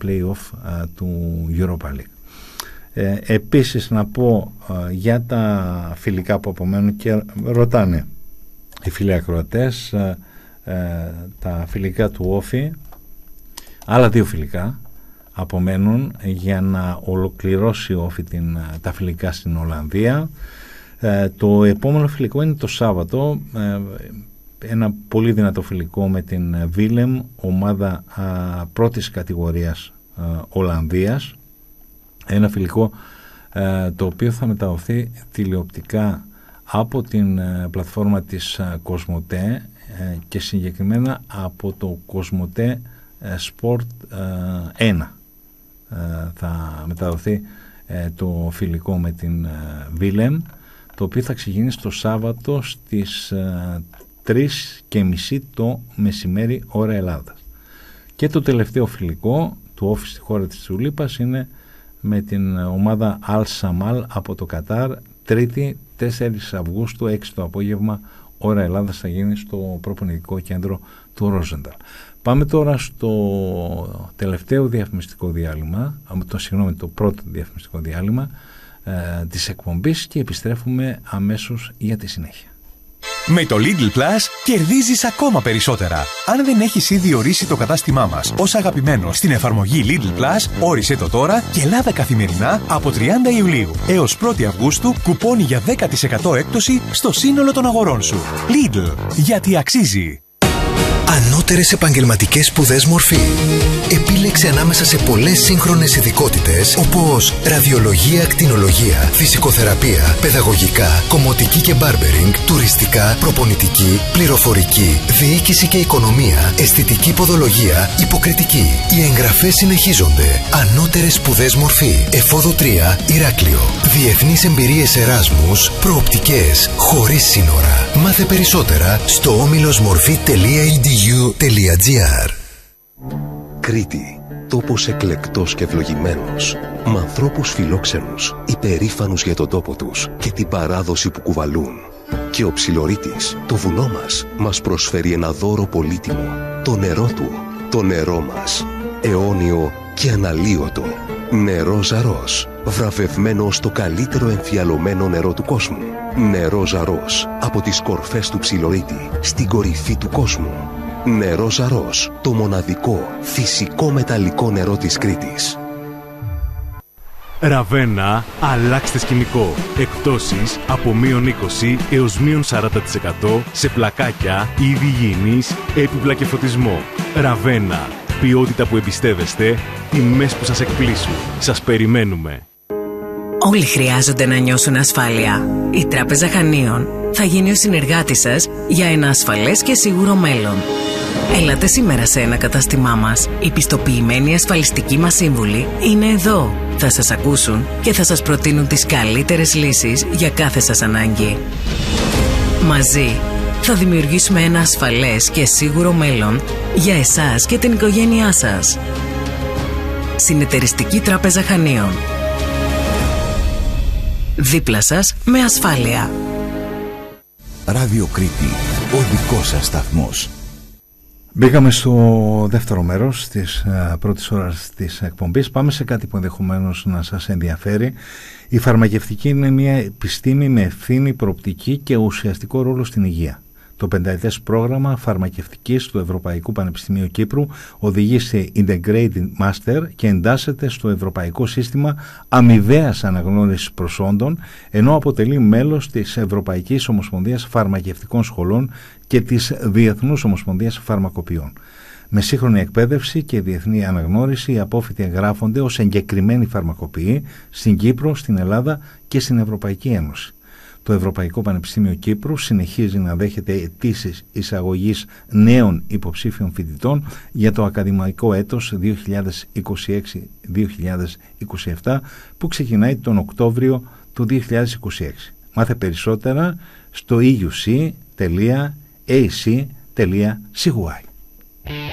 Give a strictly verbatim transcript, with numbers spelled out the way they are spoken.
play-off του Europa League. Ε, επίσης να πω ε, για τα φιλικά που απομένουν, και ρωτάνε οι φίλοι ακροατές, ε, ε, τα φιλικά του Όφη, άλλα δύο φιλικά απομένουν για να ολοκληρώσει ο Όφη την, τα φιλικά στην Ολλανδία. Ε, το επόμενο φιλικό είναι το Σάββατο, ε, ένα πολύ δυνατό φιλικό με την Βίλεμ, ομάδα α, πρώτης κατηγορίας α, Ολλανδίας. Ένα φιλικό α, το οποίο θα μεταδοθεί τηλεοπτικά από την α, πλατφόρμα της α, Κοσμοτέ α, και συγκεκριμένα από το Κοσμοτέ Sport ένα. Α, θα μεταδοθεί α, το φιλικό με την Βίλεμ, το οποίο θα ξεκινήσει το Σάββατο στις α, τρεις και μισή το μεσημέρι ώρα Ελλάδας. Και το τελευταίο φιλικό του Όφη στη χώρα της Τουλίπας είναι με την ομάδα Al Samal από το Κατάρ, Τρίτη τέσσερις Αυγούστου, έξι το απόγευμα ώρα Ελλάδας, θα γίνει στο προπονητικό κέντρο του Ρόζενταλ. Πάμε τώρα στο τελευταίο διαφημιστικό διάλειμμα, το, συγγνώμη, το πρώτο διαφημιστικό διάλειμμα ε, της εκπομπής, και επιστρέφουμε αμέσως για τη συνέχεια. Με το Lidl Plus κερδίζεις ακόμα περισσότερα. Αν δεν έχεις ήδη ορίσει το κατάστημά μας ως αγαπημένο στην εφαρμογή Lidl Plus, όρισε το τώρα και λάβε καθημερινά από τριάντα Ιουλίου έως πρώτη Αυγούστου κουπόνι για δέκα τοις εκατό έκπτωση στο σύνολο των αγορών σου. Lidl, γιατί αξίζει. Ανώτερες επαγγελματικές σπουδές Μορφή. Επίλεξε ανάμεσα σε πολλές σύγχρονες ειδικότητες όπως ραδιολογία, κτηνολογία, φυσικοθεραπεία, παιδαγωγικά, κομμωτική και μπάρμπερινγκ, τουριστικά, προπονητική, πληροφορική, διοίκηση και οικονομία, αισθητική ποδολογία, υποκριτική. Οι εγγραφές συνεχίζονται. Ανώτερες σπουδές Μορφή. Εφόδο τρία, Ηράκλειο. Διεθνείς εμπειρίες Εράσμους, προοπτικές, χωρίς σύνορα. Μάθε περισσότερα στο όμιλος μορφή τελεία ι ντι γιου τελεία τζι άρ. Κρήτη, τόπος εκλεκτός και ευλογημένος, με ανθρώπους φιλόξενους, υπερήφανους για τον τόπο τους και την παράδοση που κουβαλούν. Και ο Ψιλορίτης, το βουνό μας, μας προσφέρει ένα δώρο πολύτιμο, το νερό του, το νερό μας, αιώνιο και αναλύωτο. Νερό Ζαρός, βραβευμένο στο καλύτερο εμφιαλωμένο νερό του κόσμου. Νερό Ζαρός, από τις κορφές του Ψιλορίτη, στην κορυφή του κόσμου. Νερό Ζαρός, το μοναδικό φυσικό μεταλλικό νερό της Κρήτης. Ραβένα, αλλάξτε σκηνικό. Εκπτώσεις από μείον είκοσι έως μείον σαράντα τοις εκατό σε πλακάκια, είδη υγιεινής, έπιπλα και φωτισμό. Ραβένα, ποιότητα που εμπιστεύεστε, τιμές που σας εκπλήσουν. Σας περιμένουμε. Όλοι χρειάζονται να νιώσουν ασφάλεια. Η Τράπεζα Χανίων θα γίνει ο συνεργάτης σας για ένα ασφαλές και σίγουρο μέλλον. Έλατε σήμερα σε ένα κατάστημά μας. Οι πιστοποιημένοι ασφαλιστικοί μας σύμβουλοι είναι εδώ. Θα σας ακούσουν και θα σας προτείνουν τις καλύτερες λύσεις για κάθε σας ανάγκη. Μαζί θα δημιουργήσουμε ένα ασφαλές και σίγουρο μέλλον για εσάς και την οικογένειά σας. Συνεταιριστική Τράπεζα Χανίων. Δίπλα σας με ασφάλεια. Ράδιο Κρήτη, ο δικός σας σταθμός. Μπήκαμε στο δεύτερο μέρος της uh, πρώτης ώρας της εκπομπής. Πάμε σε κάτι που ενδεχομένως να σας ενδιαφέρει. Η φαρμακευτική είναι μια επιστήμη με ευθύνη, προοπτική και ουσιαστικό ρόλο στην υγεία. Το πενταετές πρόγραμμα φαρμακευτικής του Ευρωπαϊκού Πανεπιστημίου Κύπρου οδηγεί σε Integrated Master και εντάσσεται στο Ευρωπαϊκό Σύστημα Αμοιβαίας Αναγνώρισης Προσόντων, ενώ αποτελεί μέλος της Ευρωπαϊκής Ομοσπονδίας Φαρμακευτικών Σχολών και της Διεθνούς Ομοσπονδίας Φαρμακοποιών. Με σύγχρονη εκπαίδευση και διεθνή αναγνώριση, οι απόφοιτοι εγγράφονται ως εγκεκριμένοι φαρμακοποιοί στην Κύπρο, στην Ελλάδα και στην Ευρωπαϊκή Ένωση. Το Ευρωπαϊκό Πανεπιστήμιο Κύπρου συνεχίζει να δέχεται αιτήσεις εισαγωγής νέων υποψήφιων φοιτητών για το ακαδημαϊκό έτος δύο χιλιάδες είκοσι έξι δύο χιλιάδες είκοσι επτά που ξεκινάει τον Οκτώβριο του δύο χιλιάδες είκοσι έξι. Μάθε περισσότερα στο e u c τελεία a c τελεία c y.